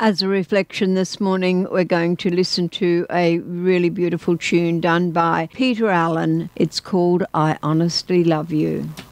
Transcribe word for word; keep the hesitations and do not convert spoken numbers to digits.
As a reflection this morning, we're going to listen to a really beautiful tune done by Peter Allen. It's called I Honestly Love You.